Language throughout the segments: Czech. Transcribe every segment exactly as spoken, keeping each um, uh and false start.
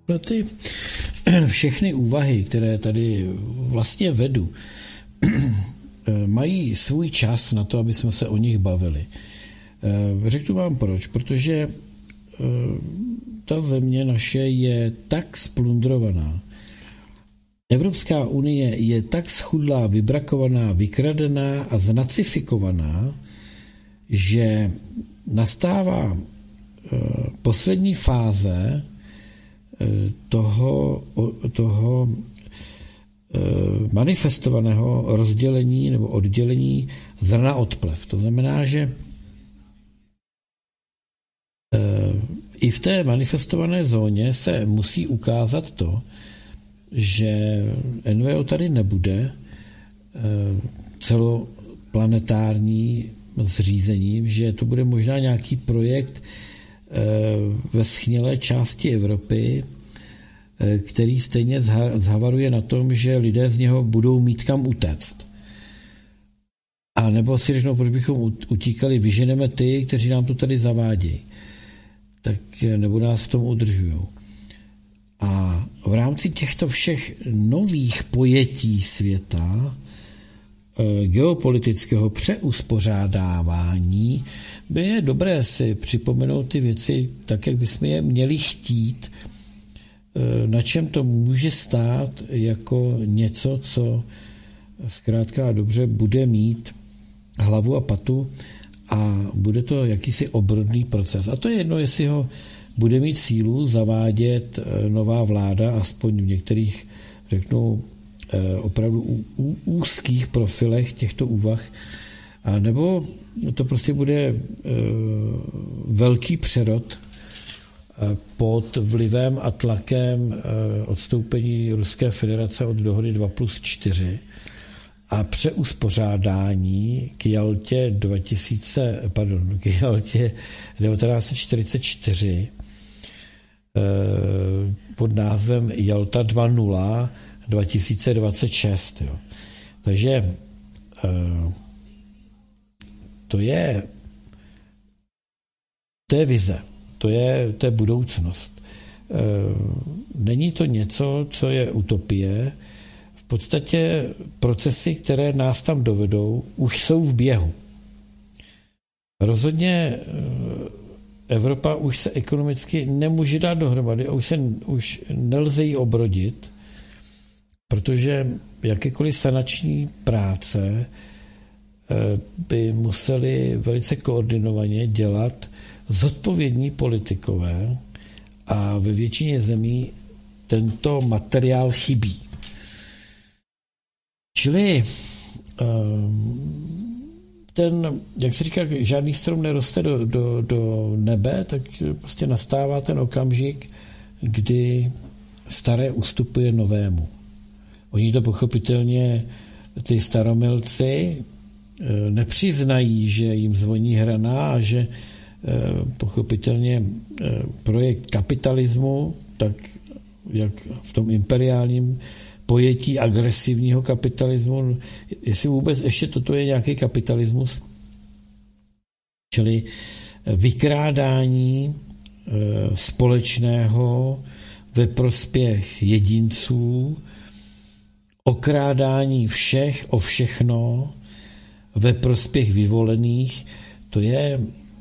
No ty všechny úvahy, které tady vlastně vedu, mají svůj čas na to, aby jsme se o nich bavili. Řeknu vám proč, protože ta země naše je tak splundrovaná. Evropská unie je tak schudlá, vybrakovaná, vykradená a znacifikovaná, že nastává poslední fáze toho, toho manifestovaného rozdělení nebo oddělení zrna od plev. To znamená, že i v té manifestované zóně se musí ukázat to, že N V O tady nebude celoplanetární zřízením, že to bude možná nějaký projekt ve schnilé části Evropy, který stejně zhavaruje na tom, že lidé z něho budou mít kam utéct. A nebo si řeknou, proč bychom utíkali, vyženeme ty, kteří nám to tady zavádějí. Tak nebo nás v tom udržují. A v rámci těchto všech nových pojetí světa, geopolitického přeuspořádávání, by je dobré si připomenout ty věci tak, jak bychom je měli chtít, na čem to může stát jako něco, co zkrátka a dobře bude mít hlavu a patu a bude to jakýsi obrodný proces. A to je jedno, jestli ho bude mít sílu zavádět nová vláda, aspoň v některých, řeknu, opravdu úzkých profilech těchto úvah, a nebo to prostě bude velký přerod pod vlivem a tlakem odstoupení Ruské federace od dohody dva plus čtyři a přeuspořádání k Jaltě dva tisíce, pardon, k Jaltě devatenáct set čtyřicet čtyři pod názvem Jalta dva nula dva tisíce dvacet šest. Jo. Takže to je to je vize, to je, to je budoucnost. Není to něco, co je utopie. V podstatě procesy, které nás tam dovedou, už jsou v běhu. Rozhodně Evropa už se ekonomicky nemůže dát dohromady a už, se, už nelze jí obrodit, protože jakékoliv sanační práce by museli velice koordinovaně dělat zodpovědní politikové a ve většině zemí tento materiál chybí. Čili ten, jak se říká, žádný strom neroste do, do, do nebe, tak prostě nastává ten okamžik, kdy staré ustupuje novému. Oni to pochopitelně, ty staromilci, nepřiznají, že jim zvoní hrana a že pochopitelně projekt kapitalismu, tak jak v tom imperiálním pojetí agresivního kapitalismu, jestli vůbec ještě toto je nějaký kapitalismus, čili vykrádání společného ve prospěch jedinců, okrádání všech o všechno ve prospěch vyvolených, to je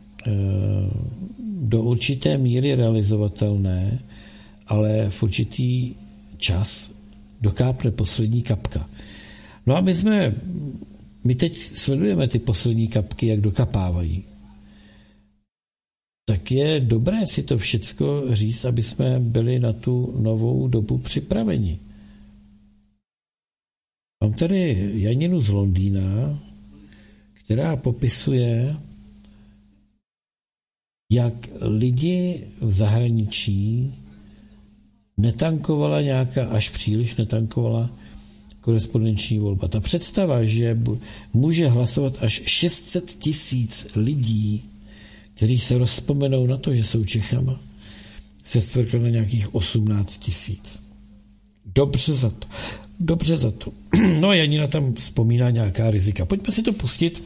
do určité míry realizovatelné, ale v určitý čas dokápne poslední kapka. No a my jsme, my teď sledujeme ty poslední kapky, jak dokapávají. Tak je dobré si to všecko říct, aby jsme byli na tu novou dobu připraveni. Mám tady Janinu z Londýna, která popisuje, jak lidi v zahraničí netankovala nějaká, až příliš netankovala korespondenční volba. Ta představa, že může hlasovat až šest set tisíc lidí, kteří se rozpomenou na to, že jsou Čechama, se stvrkla na nějakých osmnáct tisíc. Dobře za to. Dobře za to. No a Janina tam vzpomíná nějaká rizika. Pojďme si to pustit.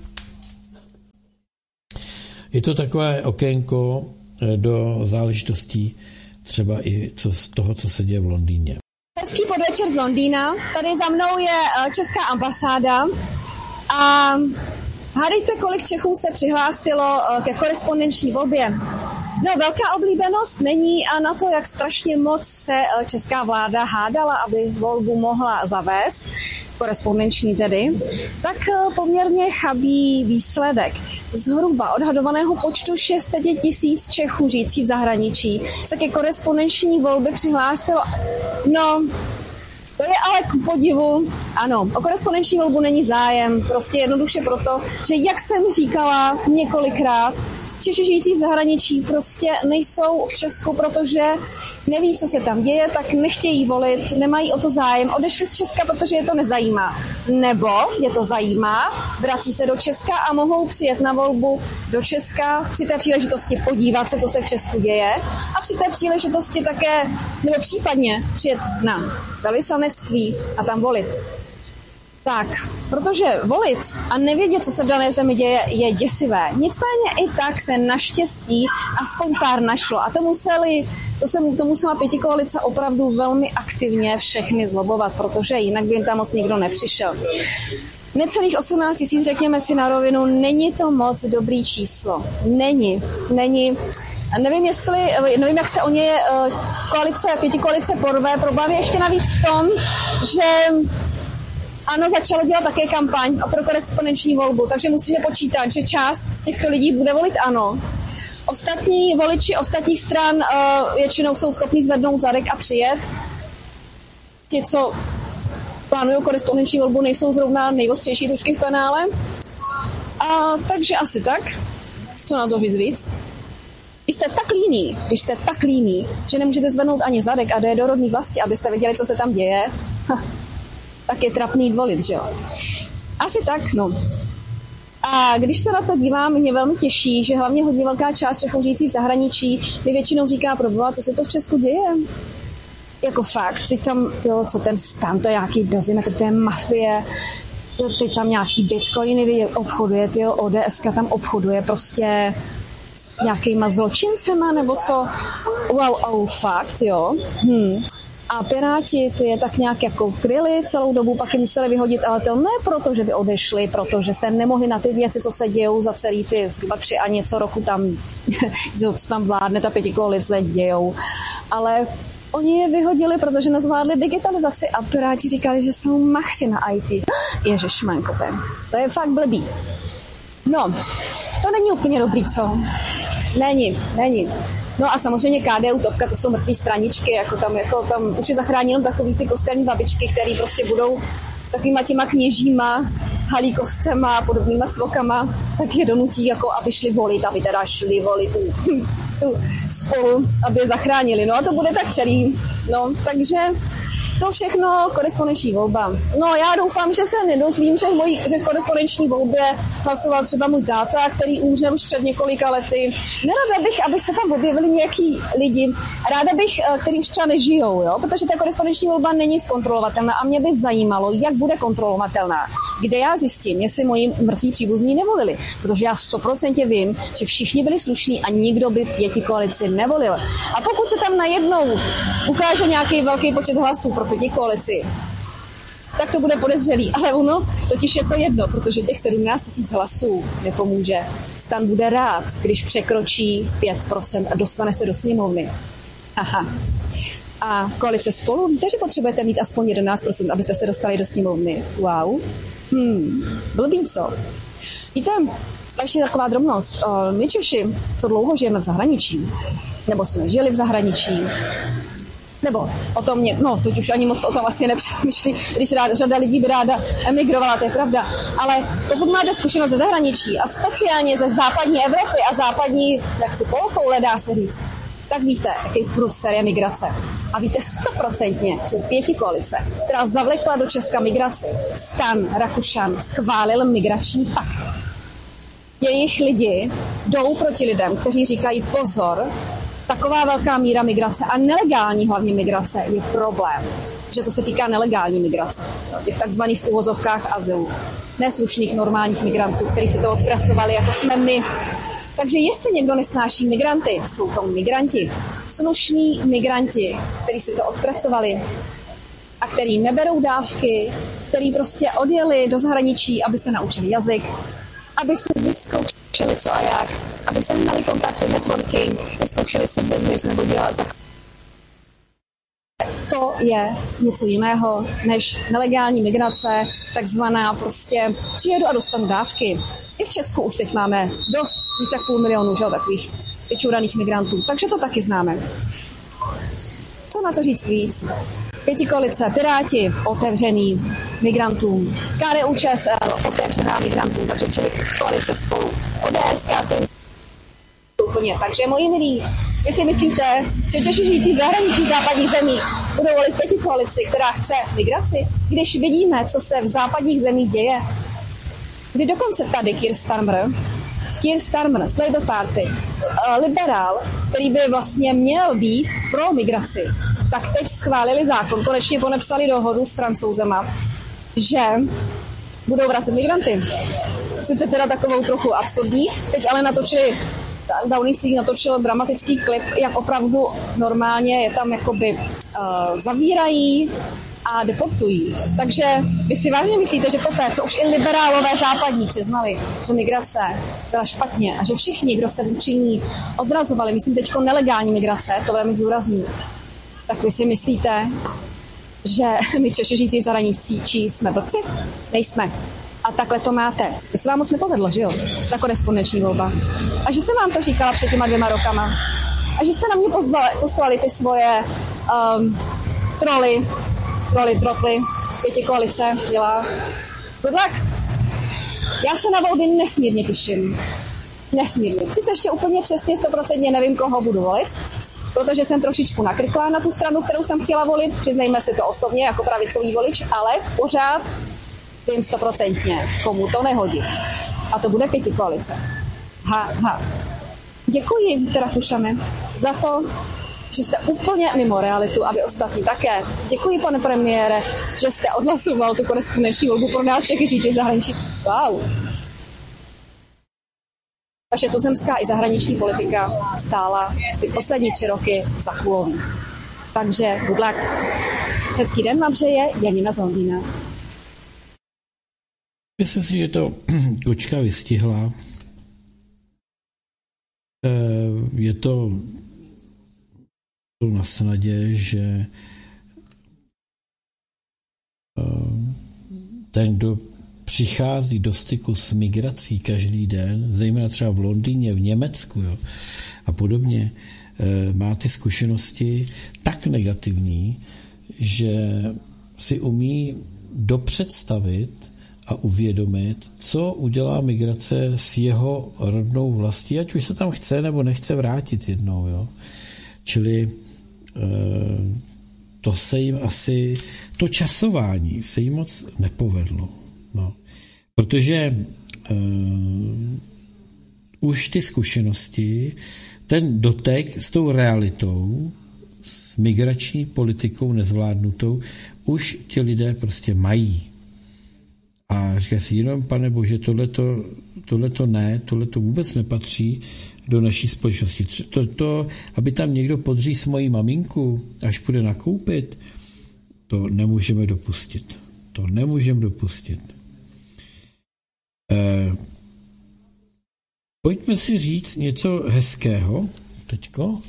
Je to takové okénko do záležitostí, třeba i co z toho, co se děje v Londýně. Hezký podvečer z Londýna. Tady za mnou je česká ambasáda a hádejte, kolik Čechů se přihlásilo ke korespondenční volbě. No, velká oblíbenost není a na to, jak strašně moc se česká vláda hádala, aby volbu mohla zavést, korespondenční tedy, tak poměrně chabý výsledek. Zhruba odhadovaného počtu šest set tisíc Čechů žijících v zahraničí se ke korespondenční volbě přihlásilo. No, to je ale k podivu. Ano, o korespondenční volbu není zájem, prostě jednoduše proto, že jak jsem říkala několikrát, Češi žijící v zahraničí prostě nejsou v Česku, protože neví, co se tam děje, tak nechtějí volit, nemají o to zájem, odešli z Česka, protože je to nezajímá. Nebo je to zajímá, vrací se do Česka a mohou přijet na volbu do Česka, při té příležitosti podívat se, co se v Česku děje a při té příležitosti také, nebo případně přijet na velvyslanectví a tam volit. Tak, protože volit a nevědět, co se v dané zemi děje, je děsivé. Nicméně i tak se naštěstí aspoň pár našlo. A to museli, to, jsem, to musela pětikoalice opravdu velmi aktivně všechny zlobovat, protože jinak by jim tam moc nikdo nepřišel. Necelých osmnáct tisíc, řekněme si na rovinu, není to moc dobrý číslo. Není, není. Nevím, jestli, nevím, jak se o ně koalice, pětikoalice porve. Problém je ještě navíc v tom, že ANO začalo dělat také kampaň pro korespondenční volbu, takže musíme počítat, že část z těchto lidí bude volit ANO. Ostatní voliči ostatních stran uh, většinou jsou schopní zvednout zadek a přijet. Ti, co plánují korespondenční volbu, nejsou zrovna nejostřejší tušky v penále. A, takže asi tak. Co na to říct víc? Když jste tak líní, když jste tak líní, že nemůžete zvednout ani zadek a jde do rodné vlasti, abyste věděli, co se tam děje, tak je trapný jít volit, že jo? Asi tak, no. A když se na to dívám, mě velmi těší, že hlavně hodně velká část Čechů žijící v zahraničí mi většinou říká, proboha, co se to v Česku děje? Jako fakt, ty tam, to, co ten stan, to je nějaký dozimetr, to je mafie, ty tam nějaký bitcoiny vy obchoduje, ty O D S ka tam obchoduje prostě s nějakýma zločincema, nebo co? Wow, oh, fakt, jo. Hm. A Piráti, ty je tak nějak jako kryli celou dobu, pak je museli vyhodit, ale to ne proto, že by odešli, protože se nemohli na ty věci, co se dějou za celý ty zhruba tři a něco roku tam, co tam vládne, ta pětikoalice dějou. Ale oni je vyhodili, protože nezvládli digitalizaci a Piráti říkali, že jsou machři na í té. Ježišmanko, to je, to je fakt blbý. No, to není úplně dobrý, co? Není, není. No a samozřejmě K D U, Topka, to jsou mrtvý straničky, jako tam, jako tam už je zachránil takový ty kostelní babičky, který prostě budou takovýma těma kněžíma, halíkostema a podobnýma cvokama, tak je donutí, jako aby šli volit, aby teda šli volit tu, tu, tu spolu, aby je zachránili. No a to bude tak celý. No, takže to všechno korespondenční volba. No já doufám, že se nedozvím, že v, mojí, že v korespondenční volbě hlasoval třeba můj táta, který umřel už před několika lety. Nerada bych, aby se tam objevili nějaký lidi. Ráda bych, který už třeba nežijou, jo? Protože ta korespondenční volba není zkontrolovatelná a mě by zajímalo, jak bude kontrolovatelná. Kde já zjistím, jestli moji mrtví příbuzní nevolili. Protože já stoprocentně vím, že všichni byli slušní a nikdo by pětikoalici nevolil. A pokud se tam najednou ukáže nějaký velký počet hlasů pro pětikoalici, tak to bude podezřelý. Ale ono, totiž je to jedno, protože těch sedmnáct tisíc hlasů nepomůže. Stan bude rád, když překročí pět procent a dostane se do sněmovny. Aha. A koalice Spolu, víte, že potřebujete mít aspoň jedenáct procent, abyste se dostali do sněmovny. Wow. Hmm, blbý, co? Víte, a ještě taková drobnost. My Češi, co dlouho žijeme v zahraničí, nebo jsme žili v zahraničí, nebo o tom mě, no, teď už ani moc o tom asi nepřemýšlí, když rád, řada lidí by ráda emigrovala, to je pravda. Ale pokud máte zkušenost ze zahraničí a speciálně ze západní Evropy a západní, jak si polokoule dá se říct, tak víte, jaký průser je migrace. A víte stoprocentně, že pětikoalice, která zavlekla do Česka migraci, Stan, Rakušan, schválil migrační pakt. Jejich lidi jdou proti lidem, kteří říkají pozor, taková velká míra migrace a nelegální hlavně migrace je problém. Že to se týká nelegální migrace. Těch takzvaných v uvozovkách azylů. Neslušných normálních migrantů, kteří se to odpracovali, jako jsme my. Takže jestli někdo nesnáší migranty, jsou to migranti, slušní migranti, kteří si to odpracovali a který neberou dávky, který prostě odjeli do zahraničí, aby se naučili jazyk, aby si vyzkoušeli co a jak, aby se měli kontakty, networking, vyzkoušeli si biznis nebo dělat za... To je něco jiného než nelegální migrace, takzvaná prostě přijedu a dostanu dávky. I v Česku už teď máme dost, více jak půl milionu, že, takových vyčuraných migrantů, takže to taky známe. Co na to říct víc? Pětikoalice, Piráti, otevřený migrantům, K D U Č S L, otevřená migrantům, takže člověk koalice Spolu, O D S, úplně. Takže moji milí, vy si myslíte, že Češi žijící v zahraničí západních zemí budou volit pětikoalici, která chce migraci, když vidíme, co se v západních zemích děje? Kdy dokonce tady Keir Starmer, Keir Starmer z Labour Party, liberál, který by vlastně měl být pro migraci, tak teď schválili zákon, konečně podepsali dohodu s Francouzema, že budou vracet migranty. Sice teda takovou trochu absurdní, teď ale natočili, Downing Street natočil dramatický klip, jak opravdu normálně je tam jakoby uh, zavírají a deportují. Takže vy si vážně myslíte, že poté, co už i liberálové západní přiznali, že migrace byla špatně a že všichni, kdo se při ní odrazovali, myslím teďko nelegální migrace, to velmi zdůrazňuji, tak vy si myslíte, že my Češi žijící v zahraničí jsme blbci? Nejsme. A takhle to máte. To se vám moc nepovedlo, že jo? Ta korespondenční volba. A že jsem vám to říkala před těma dvěma rokama. A že jste na mě pozvali, poslali ty svoje um, troly, troly, trotly, pětikoalice dělá. Good luck. Já se na volby nesmírně těším. Nesmírně. Sice ještě úplně přesně stoprocentně nevím, koho budu volit, protože jsem trošičku nakrklá na tu stranu, kterou jsem chtěla volit, přiznejme si to osobně jako pravicový volič, ale pořád vím stoprocentně, komu to nehodí. A to bude pětikoalice. Ha, ha. Děkuji, Rakušane, za to, že jste úplně mimo realitu a vy ostatní také. Děkuji, pane premiére, že jste odhlasoval tu korespondenční volbu pro nás Čechy žijící v zahraničí. Wow. Vaše tuzemská i zahraniční politika stála ty poslední tři roky za kulový. Takže good luck. Hezký den vám přeje Janina z Londýna. Myslím si, že to kočka vystihla. Je to na snadě, že ten, kdo přichází do styku s migrací každý den, zejména třeba v Londýně, v Německu, jo, a podobně, má ty zkušenosti tak negativní, že si umí dopředstavit a uvědomit, co udělá migrace s jeho rodnou vlastí, ať už se tam chce nebo nechce vrátit jednou. Jo. Čili to se jim asi, to časování se jim moc nepovedlo. No. Protože uh, už ty zkušenosti, ten dotek s tou realitou, s migrační politikou nezvládnutou, už ti lidé prostě mají. A říká si, jenom pane Bože, tohleto, tohleto ne, tohleto vůbec nepatří do naší společnosti. To, to, aby tam někdo podříz moji maminku, až půjde nakoupit, to nemůžeme dopustit. To nemůžeme dopustit. Eh, pojďme si říct něco hezkého teďko.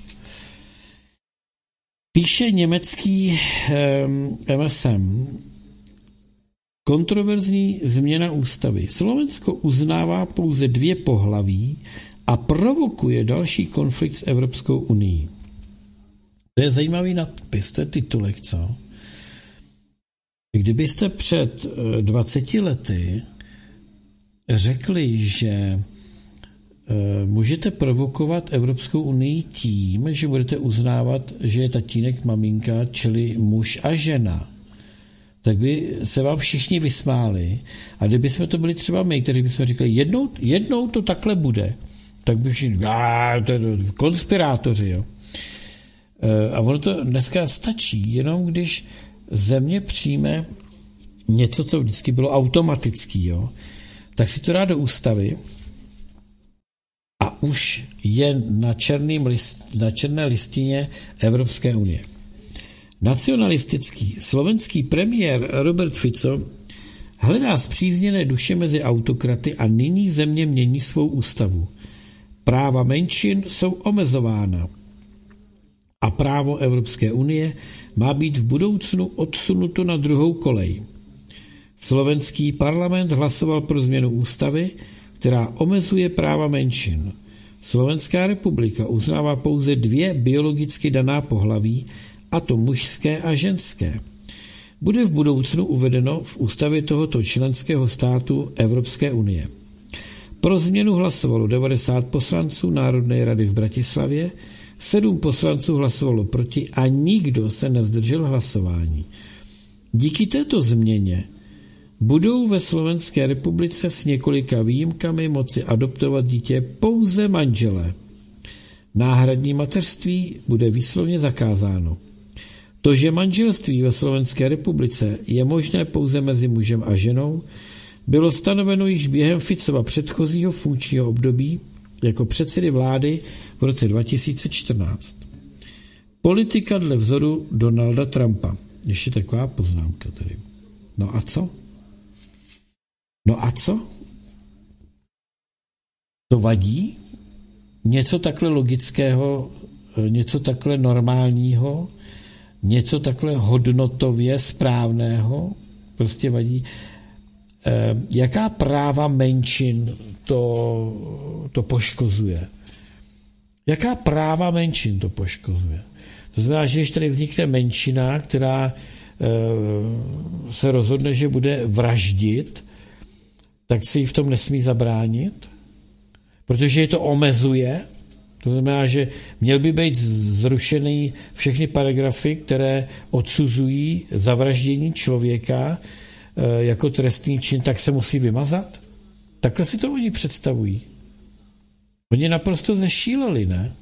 Píše německý eh, M S M. Kontroverzní změna ústavy. Slovensko uznává pouze dvě pohlaví a provokuje další konflikt s Evropskou unií. To je zajímavý nadpis, to je titulek, co? Kdybyste před dvaceti lety řekli, že můžete provokovat Evropskou unii tím, že budete uznávat, že je tatínek, maminka, čili muž a žena, tak by se vám všichni vysmáli. A kdyby jsme to byli třeba my, kteří bychom říkali, jednou, jednou to takhle bude, tak by všichni, a to je konspirátoři, jo. A ono to dneska stačí, jenom když země přijme něco, co vždycky bylo automatický, jo, tak si to dá do ústavy a už je na, černým list, na černé listině Evropské unie. Nacionalistický slovenský premiér Robert Fico hledá spřízněné duše mezi autokraty a nyní země mění svou ústavu. Práva menšin jsou omezována a právo Evropské unie má být v budoucnu odsunuto na druhou kolej. Slovenský parlament hlasoval pro změnu ústavy, která omezuje práva menšin. Slovenská republika uznává pouze dvě biologicky daná pohlaví, a to mužské a ženské. Bude v budoucnu uvedeno v ústavě tohoto členského státu Evropské unie. Pro změnu hlasovalo devadesát poslanců Národné rady v Bratislavě, sedm poslanců hlasovalo proti a nikdo se nezdržel hlasování. Díky této změně budou ve Slovenské republice s několika výjimkami moci adoptovat dítě pouze manželé. Náhradní mateřství bude výslovně zakázáno. To, že manželství ve Slovenské republice je možné pouze mezi mužem a ženou, bylo stanoveno již během Ficova předchozího funkčního období jako předsedy vlády v roce dva tisíce čtrnáct. Politika dle vzoru Donalda Trumpa. Ještě taková poznámka tady. No a co? No a co? To vadí? Něco takhle logického, něco takhle normálního, něco takhle hodnotově správného prostě vadí. E, jaká práva menšin to, to poškozuje? Jaká práva menšin to poškozuje? To znamená, že když tady vznikne menšina, která e, se rozhodne, že bude vraždit, tak si jí v tom nesmí zabránit, protože je to omezuje. To znamená, že měl by být zrušený všechny paragrafy, které odsuzují zavraždění člověka e, jako trestný čin, tak se musí vymazat. Takhle si to oni představují. Oni naprosto zešíleli, ne?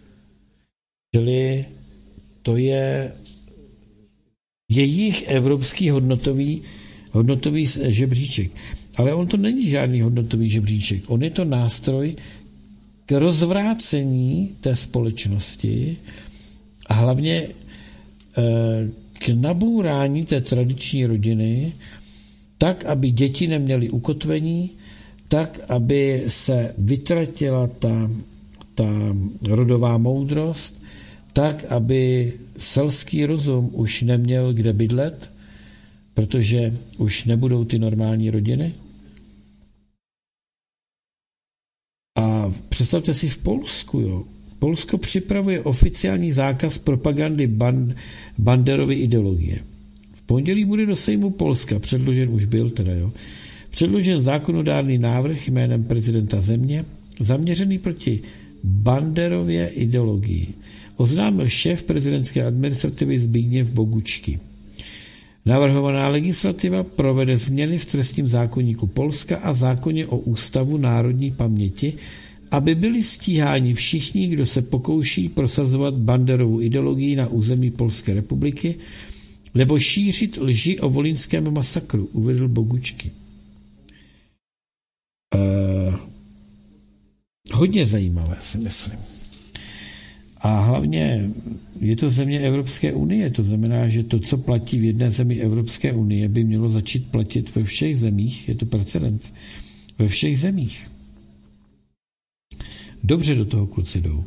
Čili to je jejich evropský hodnotový, hodnotový žebříček. Ale on to není žádný hodnotový žebříček. On je to nástroj k rozvrácení té společnosti a hlavně k nabourání té tradiční rodiny tak, aby děti neměly ukotvení, tak, aby se vytratila ta, ta rodová moudrost, tak, aby selský rozum už neměl kde bydlet, protože už nebudou ty normální rodiny. A představte si v Polsku, jo. Polsko připravuje oficiální zákaz propagandy ban, Banderovy ideologie. V pondělí bude do Sejmu Polska, předložen už byl teda, jo, předložen zákonodárný návrh jménem prezidenta země, zaměřený proti Banderově ideologii. Oznámil šéf prezidentské administrativy Zbigněv Bogučky. Navrhovaná legislativa provede změny v trestním zákoníku Polska a zákoně o Ústavu národní paměti, aby byli stíháni všichni, kdo se pokouší prosazovat Banderovu ideologii na území Polské republiky nebo šířit lži o volyňském masakru, uvedl Bogučky. Eh, hodně zajímavé, si myslím. A hlavně je to země Evropské unie, to znamená, že to, co platí v jedné zemi Evropské unie, by mělo začít platit ve všech zemích, je to precedent, ve všech zemích. Dobře do toho kluci jdou.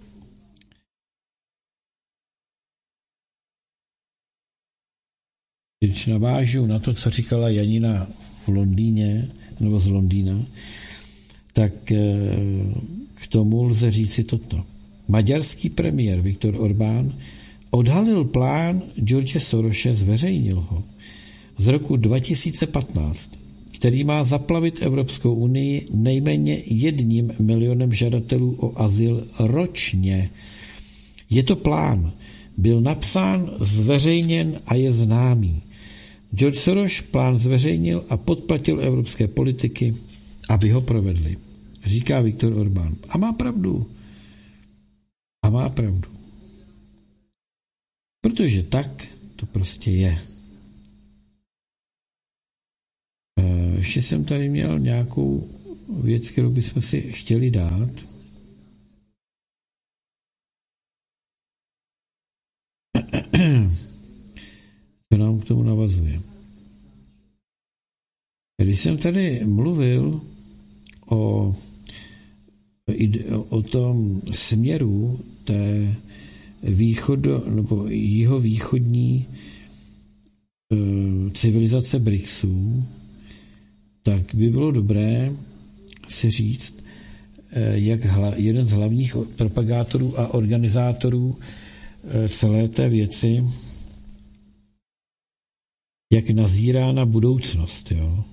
Když navážu na to, co říkala Janina v Londýně, nebo z Londýna, tak k tomu lze říci toto. Maďarský premiér Viktor Orbán odhalil plán George Sorose, zveřejnil ho z roku dva tisíce patnáct, který má zaplavit Evropskou unii nejméně jedním milionem žadatelů o azyl ročně. Je to plán. Byl napsán, zveřejněn a je známý. George Soros plán zveřejnil a podplatil evropské politiky, aby ho provedli, říká Viktor Orbán. A má pravdu. A má pravdu. Protože tak to prostě je. Ještě jsem tady měl nějakou věc, kterou bychom si chtěli dát. to nám k tomu navazuje. Když jsem tady mluvil o, o tom směru té východo, nebo jihovýchodní civilizace BRICSů, tak by bylo dobré si říct, jak hla, jeden z hlavních propagátorů a organizátorů celé té věci, jak nazírá na budoucnost. Jo.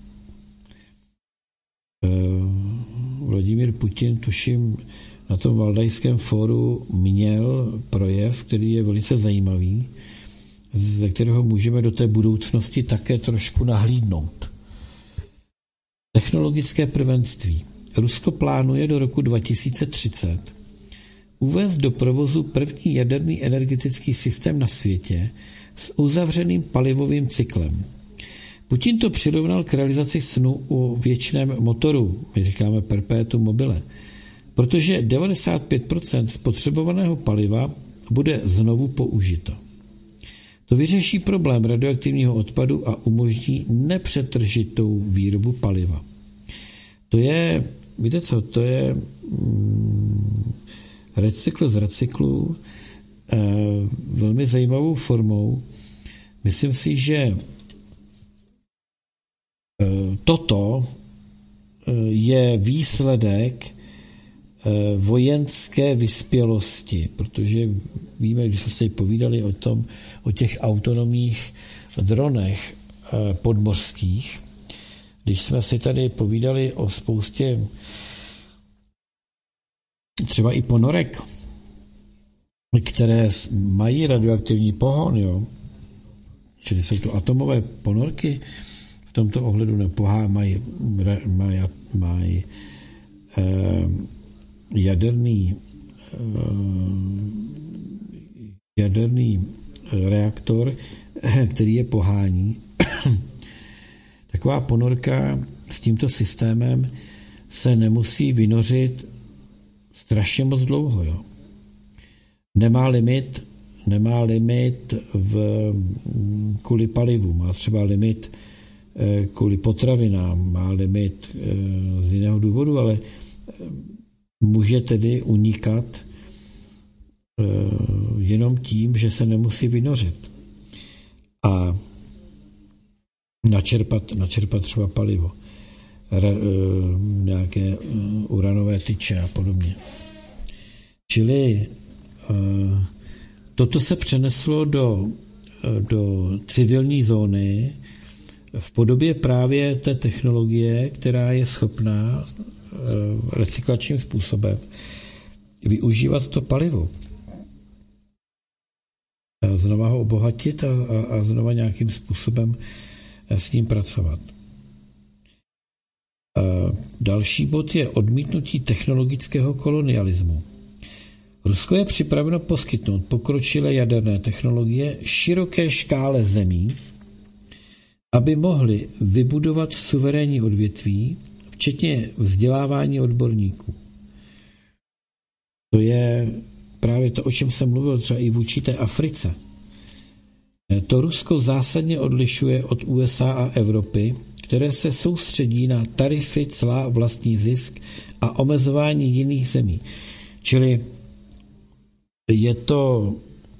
Vladimír Putin, tuším, na tom Valdajském fóru měl projev, který je velice zajímavý, ze kterého můžeme do té budoucnosti také trošku nahlídnout. Technologické prvenství. Rusko plánuje do roku dva tisíce třicet uvést do provozu první jaderný energetický systém na světě s uzavřeným palivovým cyklem. Putin to přirovnal k realizaci snu u věčném motoru, my říkáme perpetuum mobile, protože devadesát pět procent spotřebovaného paliva bude znovu použito. To vyřeší problém radioaktivního odpadu a umožní nepřetržitou výrobu paliva. To je, víte co, to je mm, recykl z recyklu e, velmi zajímavou formou. Myslím si, že e, toto e, je výsledek e, vojenské vyspělosti, protože víme, když jsme si povídali o tom, o těch autonomních dronech e, podmořských, když jsme si tady povídali o spoustě třeba i ponorek, které mají radioaktivní pohon, jo, čili jsou to atomové ponorky, v tomto ohledu nepohá, mají, mají, mají eh, jaderný eh, jaderný reaktor, který je pohání. Taková ponorka s tímto systémem se nemusí vynořit strašně moc dlouho. Jo. Nemá limit, nemá limit v, kvůli palivu, má třeba limit eh, kvůli potravinám, má limit eh, z jiného důvodu, ale může tedy unikat eh, jenom tím, že se nemusí vynořit. A načerpat, načerpat třeba palivo, Ra, nějaké uranové tyče a podobně. Čili toto se přeneslo do, do civilní zóny v podobě právě té technologie, která je schopná recyklačním způsobem využívat to palivo. A znova ho obohatit a, a, a znova nějakým způsobem s ním pracovat. A další bod je odmítnutí technologického kolonialismu. Rusko je připraveno poskytnout pokročilé jaderné technologie široké škále zemí, aby mohli vybudovat suverénní odvětví, včetně vzdělávání odborníků. To je právě to, o čem jsem mluvil třeba i vůči té Africe. To Rusko zásadně odlišuje od U S A a Evropy, které se soustředí na tarify, cla, vlastní zisk a omezování jiných zemí. Čili je to,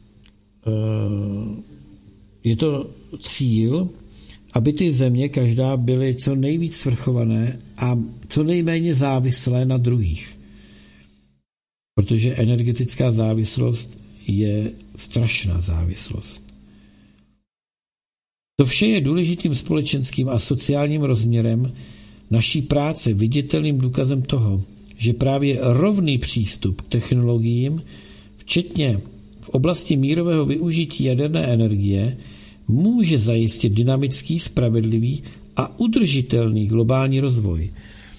je to cíl, aby ty země každá byly co nejvíc svrchované a co nejméně závislé na druhých. Protože energetická závislost je strašná závislost. To vše je důležitým společenským a sociálním rozměrem naší práce, viditelným důkazem toho, že právě rovný přístup k technologiím, včetně v oblasti mírového využití jaderné energie, může zajistit dynamický, spravedlivý a udržitelný globální rozvoj.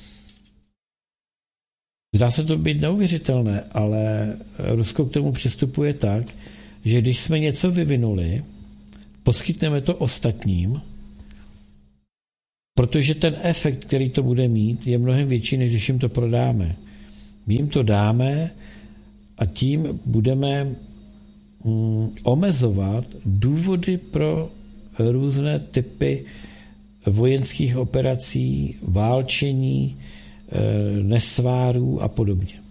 Zdá se to být neuvěřitelné, ale Rusko k tomu přistupuje tak, že když jsme něco vyvinuli, poskytneme to ostatním, protože ten efekt, který to bude mít, je mnohem větší, než když jim to prodáme. My jim to dáme a tím budeme omezovat důvody pro různé typy vojenských operací, válčení, nesvárů a podobně.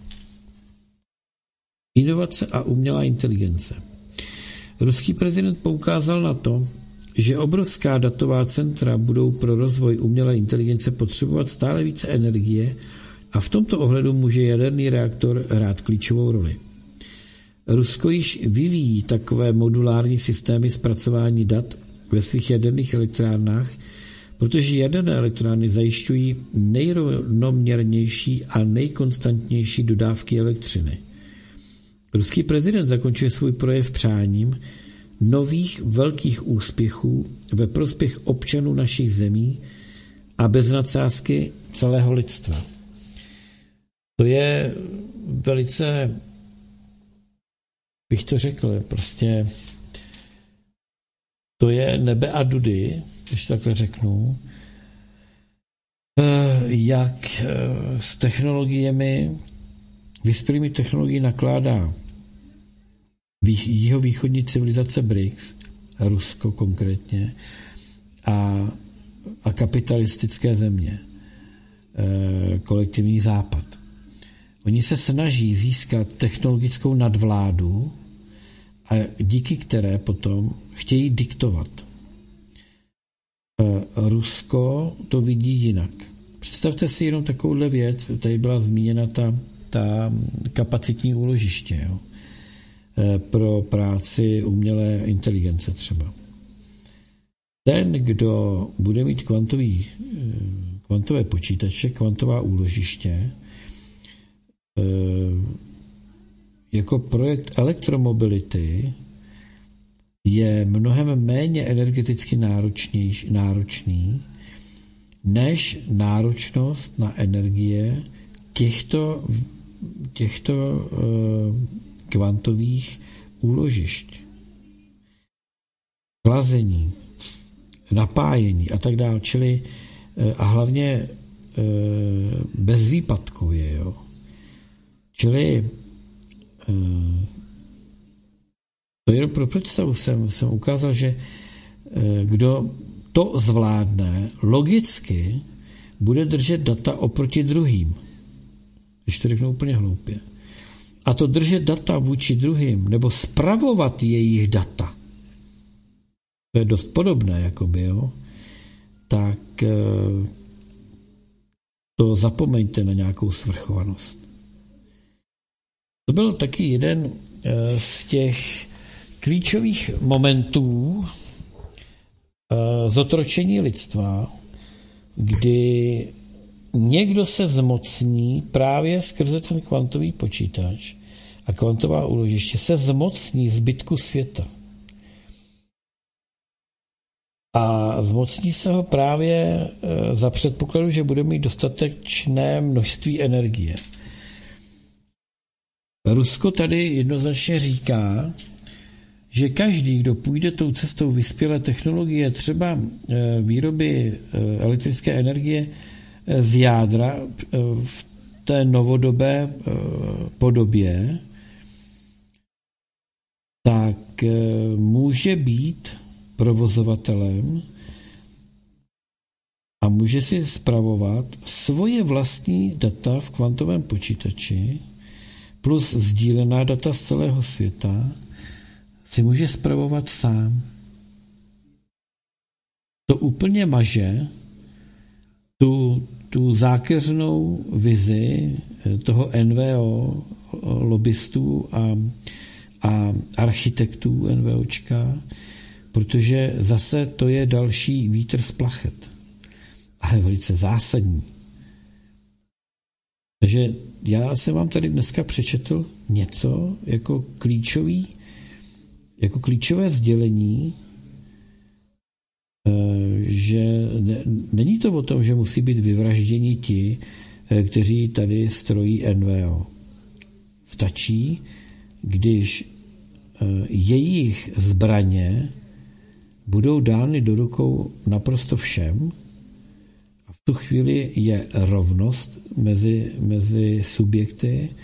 Inovace a umělá inteligence. Ruský prezident poukázal na to, že obrovská datová centra budou pro rozvoj umělé inteligence potřebovat stále více energie a v tomto ohledu může jaderný reaktor hrát klíčovou roli. Rusko již vyvíjí takové modulární systémy zpracování dat ve svých jaderných elektrárnách, protože jaderné elektrárny zajišťují nejrovnoměrnější a nejkonstantnější dodávky elektřiny. Ruský prezident zakončuje svůj projev přáním nových velkých úspěchů ve prospěch občanů našich zemí a bez nadsázky celého lidstva. To je velice, bych to řekl, prostě to je nebe a dudy, když takhle řeknu, jak s technologiemi, vyspělými technologií nakládá jihovýchodní civilizace B R I C S, Rusko konkrétně, a, a kapitalistické země, kolektivní západ. Oni se snaží získat technologickou nadvládu, a díky které potom chtějí diktovat. Rusko to vidí jinak. Představte si jenom takovouhle věc, tady byla zmíněna ta, ta kapacitní úložiště, jo? Pro práci umělé inteligence třeba. Ten, kdo bude mít kvantový, kvantové počítače, kvantová úložiště, jako projekt elektromobility je mnohem méně energeticky náročný než náročnost na energie těchto, těchto kvantových úložišť. Chlazení, napájení a tak dále, čili a hlavně bezvýpadkově, jo. Čili to jenom pro představu jsem, jsem ukázal, že kdo to zvládne, logicky bude držet data oproti druhým. Když to řeknu úplně hloupě. A to držet data vůči druhým, nebo spravovat jejich data, to je dost podobné, jakoby, jo, tak to zapomeňte na nějakou svrchovanost. To byl taky jeden z těch klíčových momentů zotročení lidstva, kdy někdo se zmocní právě skrze ten kvantový počítač a kvantová úložiště se zmocní zbytku světa. A zmocní se ho právě za předpokladu, že bude mít dostatečné množství energie. Rusko tady jednoznačně říká, že každý, kdo půjde tou cestou vyspělé technologie, třeba výroby elektrické energie z jádra v té novodobé podobě, tak může být provozovatelem a může si spravovat svoje vlastní data v kvantovém počítači plus sdílená data z celého světa si může spravovat sám. To úplně maže tu, tu zákeřnou vizi toho N V O lobbystů a, a architektů NVOčka, protože zase to je další vítr z plachet. Ale velice zásadní. Takže já jsem vám tady dneska přečetl něco jako klíčový, jako klíčové sdělení, že ne, není to o tom, že musí být vyvražděni ti, kteří tady strojí N V O. Stačí, když jejich zbraně budou dány do rukou naprosto všem a v tu chvíli je rovnost mezi, mezi subjekty